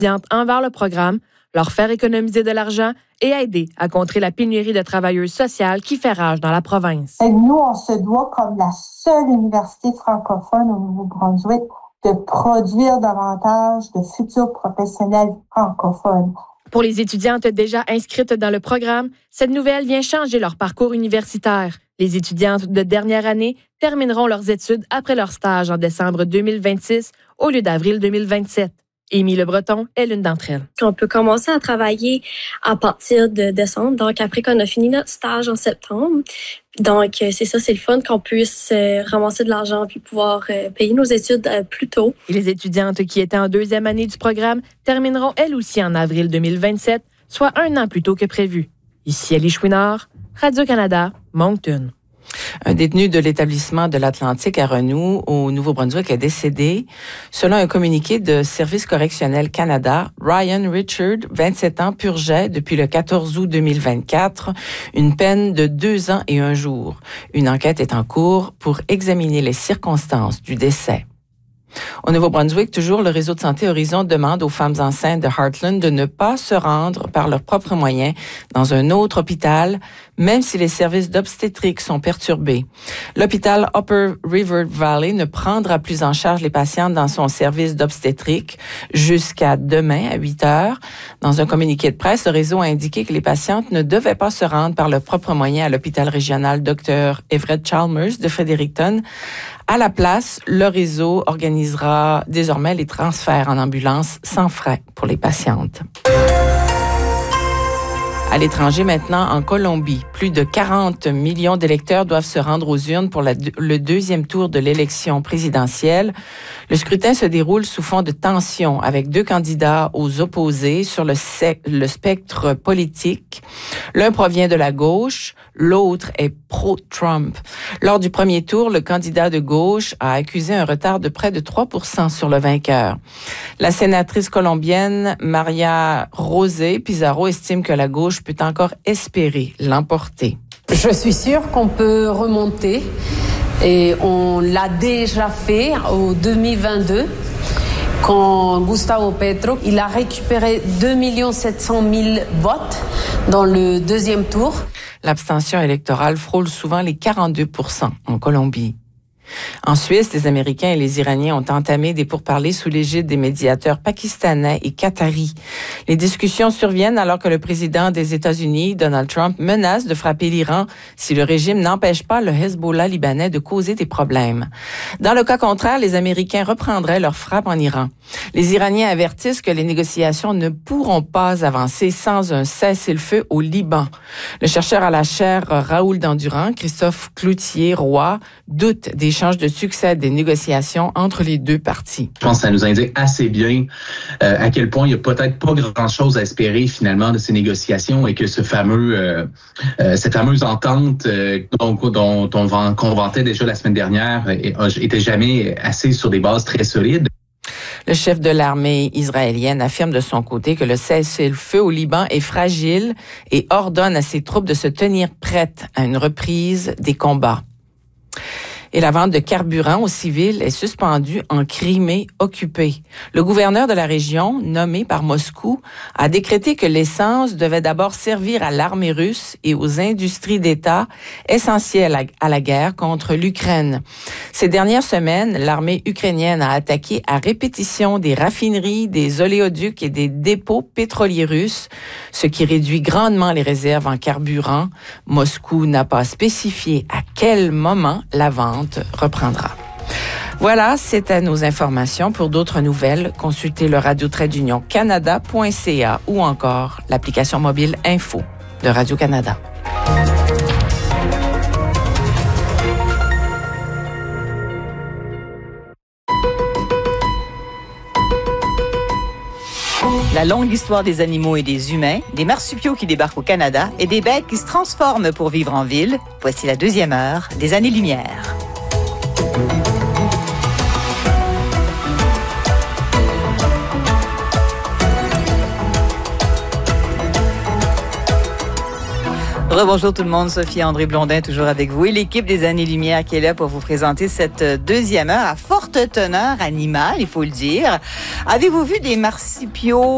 envers le programme, leur faire économiser de l'argent et aider à contrer la pénurie de travailleuses sociales qui fait rage dans la province. Et nous, on se doit, comme la seule université francophone au Nouveau-Brunswick, de produire davantage de futurs professionnels francophones. Pour les étudiantes déjà inscrites dans le programme, cette nouvelle vient changer leur parcours universitaire. Les étudiantes de dernière année termineront leurs études après leur stage en décembre 2026 au lieu d'avril 2027. Amy Le Breton est l'une d'entre elles. On peut commencer à travailler à partir de décembre, donc après qu'on a fini notre stage en septembre. Donc, c'est ça, c'est le fun qu'on puisse ramasser de l'argent puis pouvoir payer nos études plus tôt. Et les étudiantes qui étaient en deuxième année du programme termineront elles aussi en avril 2027, soit 1 an plus tôt que prévu. Ici Elie Chouinard, Radio-Canada, Moncton. Un détenu de l'établissement de l'Atlantique à Renou, au Nouveau-Brunswick, est décédé. Selon un communiqué de Service correctionnel Canada, Ryan Richard, 27 ans, purgeait depuis le 14 août 2024 une peine de 2 ans et 1 jour. Une enquête est en cours pour examiner les circonstances du décès. Au Nouveau-Brunswick, toujours, le réseau de santé Horizon demande aux femmes enceintes de Heartland de ne pas se rendre par leurs propres moyens dans un autre hôpital, même si les services d'obstétrique sont perturbés. L'hôpital Upper River Valley ne prendra plus en charge les patientes dans son service d'obstétrique jusqu'à demain à 8 heures. Dans un communiqué de presse, le réseau a indiqué que les patientes ne devaient pas se rendre par leurs propres moyens à l'hôpital régional Dr. Everett Chalmers de Fredericton. À la place, le réseau organisera désormais les transferts en ambulance sans frais pour les patientes. À l'étranger maintenant, en Colombie, plus de 40 millions d'électeurs doivent se rendre aux urnes pour le deuxième tour de l'élection présidentielle. Le scrutin se déroule sous fond de tension avec 2 candidats aux opposés sur le spectre politique. L'un provient de la gauche, l'autre est pro-Trump. Lors du premier tour, le candidat de gauche a accusé un retard de près de 3% sur le vainqueur. La sénatrice colombienne Maria José Pizarro estime que la gauche peut encore espérer l'emporter. Je suis sûre qu'on peut remonter et on l'a déjà fait au 2022 quand Gustavo Petro, il a récupéré 2 700 000 votes dans le deuxième tour. L'abstention électorale frôle souvent les 42% en Colombie. En Suisse, les Américains et les Iraniens ont entamé des pourparlers sous l'égide des médiateurs pakistanais et qataris. Les discussions surviennent alors que le président des États-Unis, Donald Trump, menace de frapper l'Iran si le régime n'empêche pas le Hezbollah libanais de causer des problèmes. Dans le cas contraire, les Américains reprendraient leur frappe en Iran. Les Iraniens avertissent que les négociations ne pourront pas avancer sans un cessez-le-feu au Liban. Le chercheur à la chaire Raoul Dandurand, Christophe Cloutier-Roy, doute des chances de succès des négociations entre les deux parties. Je pense que ça nous indique assez bien à quel point il n'y a peut-être pas grand-chose à espérer finalement de ces négociations et que cette fameuse entente qu'on vantait déjà la semaine dernière était jamais assise sur des bases très solides. Le chef de l'armée israélienne affirme de son côté que le cessez-le-feu au Liban est fragile et ordonne à ses troupes de se tenir prêtes à une reprise des combats. Et la vente de carburant aux civils est suspendue en Crimée occupée. Le gouverneur de la région, nommé par Moscou, a décrété que l'essence devait d'abord servir à l'armée russe et aux industries d'État essentielles à la guerre contre l'Ukraine. Ces dernières semaines, l'armée ukrainienne a attaqué à répétition des raffineries, des oléoducs et des dépôts pétroliers russes, ce qui réduit grandement les réserves en carburant. Moscou n'a pas spécifié à quel moment la vente reprendra. Voilà, c'était nos informations. Pour d'autres nouvelles, consultez le radio-canada.ca ou encore l'application mobile Info de Radio-Canada. La longue histoire des animaux et des humains, des marsupiaux qui débarquent au Canada et des bêtes qui se transforment pour vivre en ville. Voici la deuxième heure des Années-Lumière. Rebonjour tout le monde, Sophie André Blondin toujours avec vous et l'équipe des Années-Lumière qui est là pour vous présenter cette deuxième heure à forte teneur animale, il faut le dire. Avez-vous vu des marsupiaux